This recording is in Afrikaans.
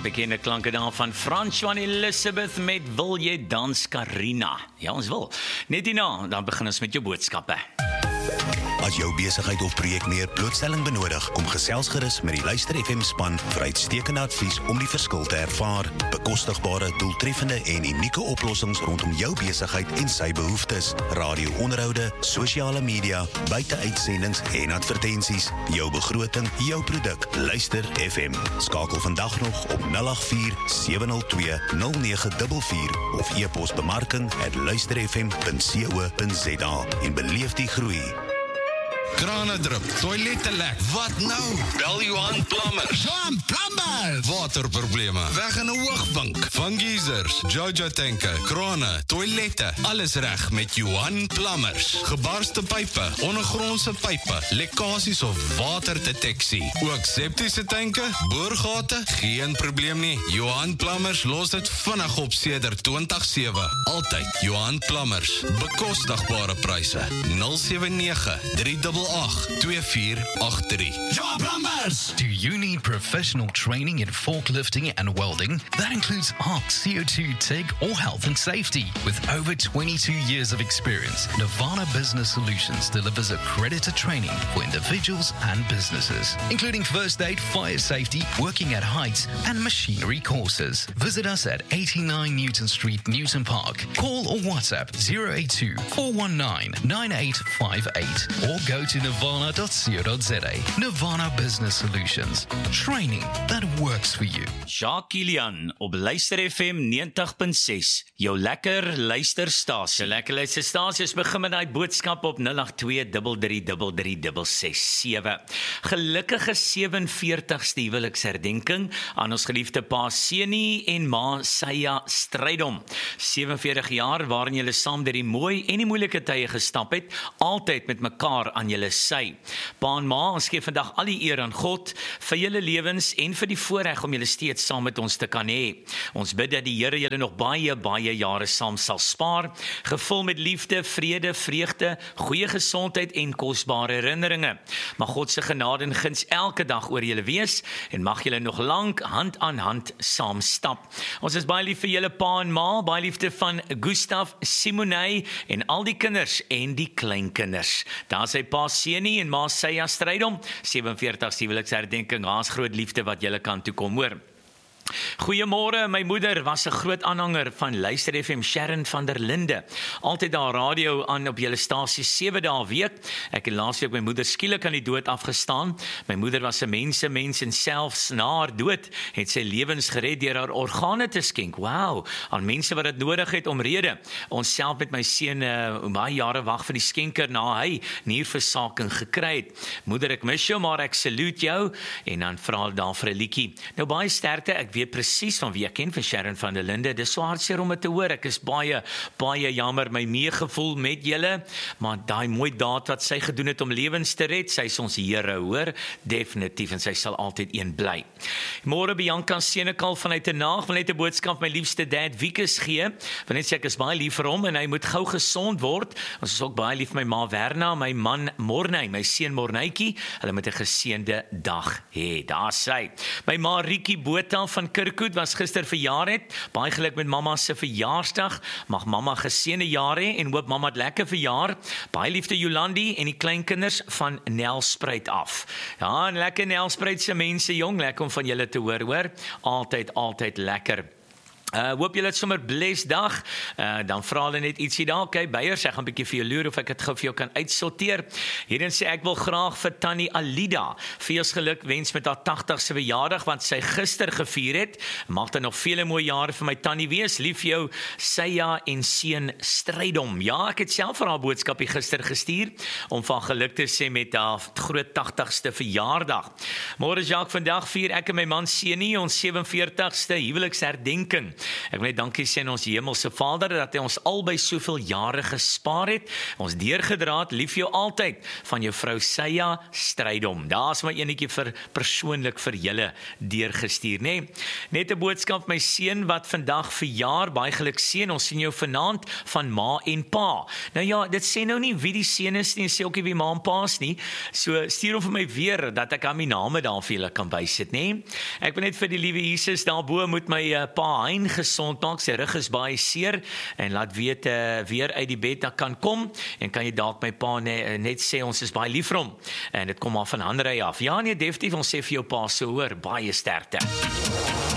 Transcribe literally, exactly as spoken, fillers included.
bekende klanke daar van François Elizabeth met Wil jy dans Karina? Ja, ons wil. Net hierna, dan begin ons met jou boodskappe. As jou besigheid of projek meer blootstelling benodig, kom gesels gerus met die Luister F M span vir uitstekende advies om die verskil te ervaar. Bekostigbare, doeltreffende en unieke oplossings rondom jou besigheid en sy behoeftes. Radio-onderhoude, sosiale media, buiteuitsendings en advertensies. Jou begroting, jou produk. Luister F M. Skakel vandag nog op nul agt vier sewe nul twee nul nege vier vier of e-pos bemarking at luisterfm punt co punt za en beleef die groei. Krane drup, toilette lek, wat nou? Bel Johan Plumbers. Johan Plumbers! Waterprobleme, weg in 'n hoogbank. Van geysers, Jojo tanke, krane, toilette, alles reg met Johan Plumbers. Gebarste pype, ondergrondse pype, lekkasies of waterdeteksie. Ook septiese tanke, boorgate, geen probleem nie. Johan Plumbers los dit vinnig op sedert twintig sewe. Altyd Johan Plumbers. Bekostigbare pryse. nul sewe nege drie agt agt twee vier agt drie. Johan Plumbers! Do you need professional training in forklifting and welding? That includes ARC, C O two, TIG, or health and safety. With over twenty-two years of experience, Nirvana Business Solutions delivers accredited training for individuals and businesses, including first aid, fire safety, working at heights, and machinery courses. Visit us at eighty-nine Newton Street, Newton Park. Call or WhatsApp zero eight two four one nine nine eight five eight or go to nirvana dot co dot za. Nirvana Business Solutions. Training that works for you. Jacques Kilian op Luister F M negentig punt ses. Jou lekker luisterstasie. Jou lekker luisterstasie is begin met die boodskap op nul agt twee drie drie drie drie ses sewe. Gelukkige sewe-en-veertigste huweliksherdenking aan ons geliefde pa Seni en ma Saya Strydom. sewe-en-veertig jaar waarin julle saam deur die mooi en die moeilike tye gestap het, altyd met mekaar aan julle sy. Pa en ma, ons gee vandag al die eer aan God vir julle lewens en vir die voorreg om julle steeds saam met ons te kan hê. Ons bid dat die Here julle nog baie, baie jare saam sal spaar, gevul met liefde, vrede, vreugde, goeie gesondheid en kosbare herinneringe. Mag God se genade en guns elke dag oor julle wees en mag julle nog lank hand aan hand saam stap. Ons is baie lief vir julle pa en ma, baie liefde van Gustav, Simone en al die kinders en die kleinkinders. Daar sy pa Seni en ma Saya Strydom, sewe-en-veertigste huweliksherdenking, haas groot liefde wat julle kan toekom, hoor. Goeiemôre, my moeder was 'n groot aanhanger van Luister F M, Sharon van der Linde. Altyd daar radio aan op julle stasie sewe dae 'n week. Ek het laasweek my moeder skielik aan die dood afgestaan. My moeder was 'n mense mens en selfs na haar dood het sy lewens gered deur haar organe te skenk. Wow, aan mense wat dit nodig het omrede. Ons self met my seun uh, baie jare wag vir die skenker na hy nierversaking gekry het. Moeder, ek mis jou, maar ek salute jou en dan vra daar vir 'n liedjie. Nou baie sterkte, ek weet presies van wie ek ken, van Sharon van der Linde. Dis so hartseer om dit te hoor. Ek is baie, baie jammer, my meegevoel met julle, maar daai mooi daad wat sy gedoen het om lewens te red, sy is ons Here, hoor, definitief, en sy sal altyd een bly. Môre Bianca Senekal vanuit 'n naag, wil net 'n boodskap my liefste dad Wikus gee, want net sê ek is baie lief vir hom en hy moet gou gesond word. Ons is ook baie lief vir my ma Werna, my man Morney, my seun Morneytjie. Hulle moet 'n geseënde dag hê. Daar sy. My ma Rietjie Botha van Kirkwood was gister verjaar het. Baie geluk met mamma se verjaarsdag. Mag mamma geseënde jare hê en hoop mamma het lekker verjaar. Baie liefde Jolandi en die kleinkinders van Nelspruit af. Ja, en lekker Nelspruit se mense, jong, lekker om van julle te hoor, hoor. Altyd, altyd lekker. Uh, hoop julle het sommer blessed dag. Uh, dan vra hulle net ietsie daar. Okay, Beiers, ek gaan 'n bietjie vir jou loer of ek dit gou vir jou kan uitsorteer. Hierin sê ek wil graag vir Tannie Alida veel geluk wens met haar tagtigste verjaardag wat sy gister gevier het. Mag daar nog vele mooi jare vir my tannie wees. Lief vir jou, Saya en seun Strydom. Ja, ek het self vir haar boodskapie gister gestuur om van geluk te sê met haar groot tagtigste verjaardag. Môre Jacques, vandag vier ek en my man Seni ons sewe-en-veertigste huweliksherdenking. Ek wil net dankie sê aan ons hemelse Vader dat hy ons albei soveel jare gespaar het, ons deurgedra het, lief jou altyd, van jou vrou Seya Strydom. Daar's my enetjie vir persoonlik vir julle deurgestuur, nê? Nee? Net 'n boodskap my seun wat vandag verjaar, baie geluk seun, ons sien jou vanaand van ma en pa. Nou ja, dit sê nou nie wie die seun is nie, sê ook nie wie ma en pa is nie. So stuur hom vir my weer dat ek aan my name daar vir julle kan bysit, nê? Nee? Ek wil net vir die liewe Jesus daarbo moet my uh, pa Hein gesond maak, sy rug is baie seer en laat weet uh, weer uit die bed dat kan kom en kan jy dalk my pa ne, net sê ons is baie lief vir hom en dit kom af van Hanrey af. Ja nee, definitief ons sê vir jou pa so hoor, baie sterkte.